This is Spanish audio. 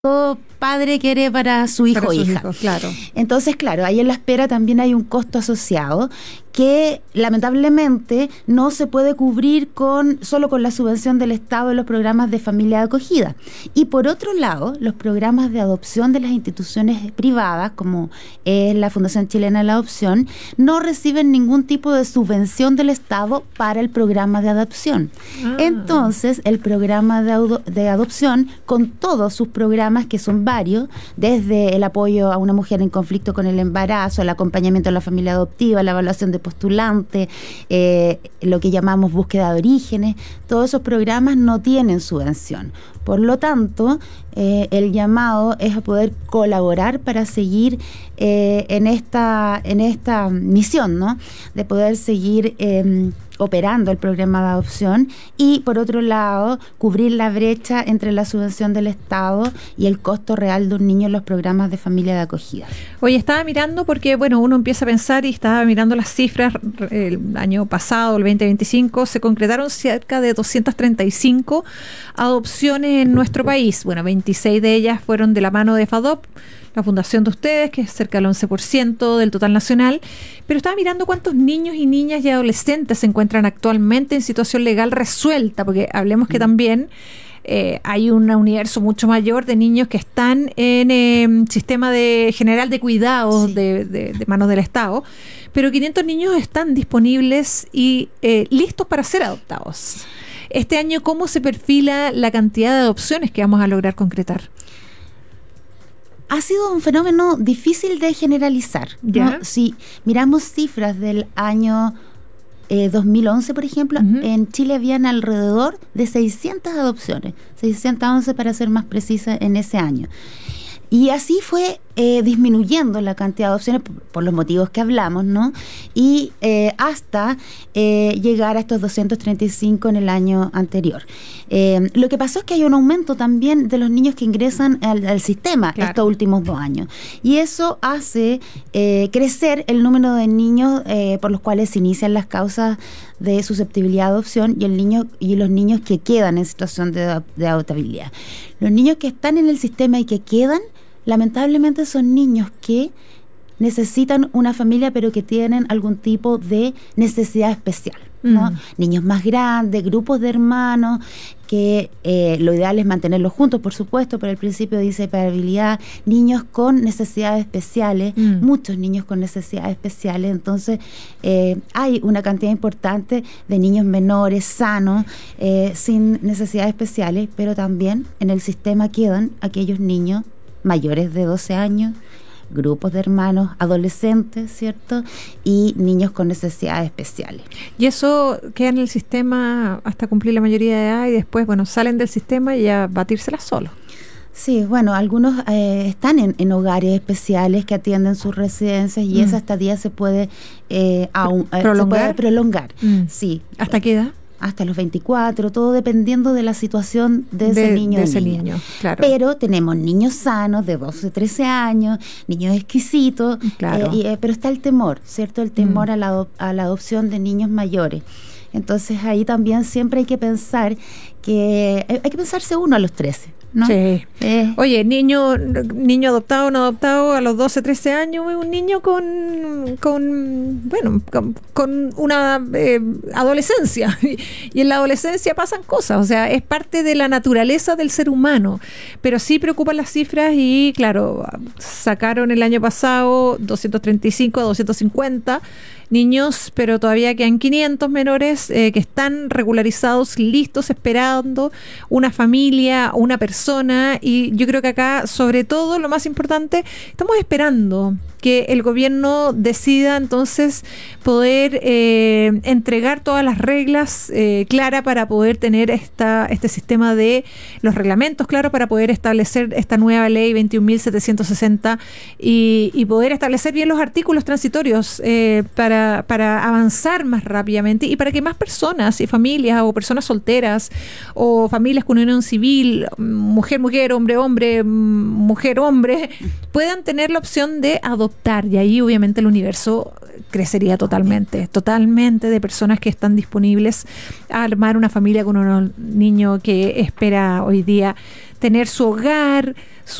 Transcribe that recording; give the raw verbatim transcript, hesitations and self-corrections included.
todo padre quiere para su hijo o hija. Hijos, claro. Entonces, claro, ahí en la espera también hay un costo asociado que lamentablemente no se puede cubrir con solo con la subvención del Estado de los programas de familia de acogida. Y por otro lado, los programas de adopción de las instituciones privadas, como es la Fundación Chilena de la Adopción, no reciben ningún tipo de subvención del Estado para el programa de adopción. Ah. Entonces, el programa de, ado- de adopción, con todos sus programas, que son varios, desde el apoyo a una mujer en conflicto con el embarazo, el acompañamiento a la familia adoptiva, la evaluación de postulante, eh, lo que llamamos búsqueda de orígenes, todos esos programas no tienen subvención. Por lo tanto, eh, el llamado es a poder colaborar para seguir eh, en esta en esta misión, ¿no? De poder seguir eh, operando el programa de adopción y, por otro lado, cubrir la brecha entre la subvención del Estado y el costo real de un niño en los programas de familia de acogida. Oye, estaba mirando porque, bueno, uno empieza a pensar y estaba mirando las cifras. El año pasado, el veinte veinticinco, se concretaron cerca de doscientas treinta y cinco adopciones en nuestro país. Bueno, veintiséis de ellas fueron de la mano de FADOP, la fundación de ustedes, que es cerca del once por ciento del total nacional, pero estaba mirando cuántos niños y niñas y adolescentes se encuentran actualmente en situación legal resuelta, porque hablemos que también eh, hay un universo mucho mayor de niños que están en eh, sistema de general de cuidados sí. de, de, de manos del Estado, pero quinientos niños están disponibles y eh, listos para ser adoptados. Este año, ¿cómo se perfila la cantidad de adopciones que vamos a lograr concretar? Ha sido un fenómeno difícil de generalizar, ¿no? Si miramos cifras del año eh, dos mil once, por ejemplo, uh-huh. en Chile habían alrededor de seiscientas adopciones, seiscientas once para ser más precisa en ese año. Y así fue eh, disminuyendo la cantidad de adopciones por, por los motivos que hablamos, ¿no? Y eh, hasta eh, llegar a estos doscientos treinta y cinco en el año anterior. Eh, lo que pasó es que hay un aumento también de los niños que ingresan al, al sistema claro. estos últimos dos años. Y eso hace eh, crecer el número de niños eh, por los cuales se inician las causas de susceptibilidad de adopción y el niño y los niños que quedan en situación de, de adoptabilidad. Los niños que están en el sistema y que quedan, lamentablemente son niños que necesitan una familia pero que tienen algún tipo de necesidad especial, ¿no? Mm. Niños más grandes, grupos de hermanos, que eh, lo ideal es mantenerlos juntos, por supuesto, pero el principio de inseparabilidad, niños con necesidades especiales, mm. muchos niños con necesidades especiales, entonces eh, hay una cantidad importante de niños menores, sanos, eh, sin necesidades especiales, pero también en el sistema quedan aquellos niños mayores de doce años, grupos de hermanos, adolescentes, ¿cierto? Y niños con necesidades especiales. Y eso queda en el sistema hasta cumplir la mayoría de edad y después, bueno, salen del sistema y a batírselas solos. Sí, bueno, algunos eh, están en, en hogares especiales que atienden sus residencias y mm. esa estadía se puede, eh, aún, eh, ¿Prolongar? Se puede prolongar. Mm. Sí. ¿Hasta qué edad? Hasta los veinticuatro, todo dependiendo de la situación de, de ese niño. De ese niño, claro. Pero tenemos niños sanos de doce, trece años, niños exquisitos, claro. eh, y, eh, pero está el temor, ¿cierto? El temor mm. a, la, a la adopción de niños mayores. Entonces ahí también siempre hay que pensar que hay que pensarse uno a los trece, ¿no? Sí. Eh. Oye, niño niño adoptado o no adoptado a los doce, trece años, un niño con, con bueno, con, con una eh, adolescencia. Y en la adolescencia pasan cosas, o sea, es parte de la naturaleza del ser humano. Pero sí preocupan las cifras y, claro, sacaron el año pasado doscientos treinta y cinco a doscientos cincuenta niños, pero todavía quedan quinientos menores eh, que están regularizados, listos, esperando una familia, una persona, y yo creo que acá, sobre todo, lo más importante, estamos esperando que el gobierno decida entonces poder eh, entregar todas las reglas eh, claras para poder tener esta este sistema de los reglamentos claros para poder establecer esta nueva ley veintiún mil setecientos sesenta y, y poder establecer bien los artículos transitorios eh, para, para avanzar más rápidamente y para que más personas y familias o personas solteras o familias con unión civil, mujer, mujer, hombre, hombre, mujer, hombre, puedan tener la opción de adoptar. Y ahí obviamente el universo crecería totalmente, totalmente de personas que están disponibles a armar una familia con un niño que espera hoy día tener su hogar,